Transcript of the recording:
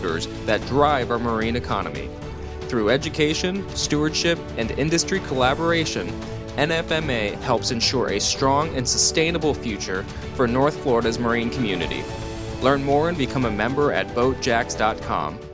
motors that drive our marine economy. Through education, stewardship, and industry collaboration, NFMA helps ensure a strong and sustainable future for North Florida's marine community. Learn more and become a member at boatjacks.com.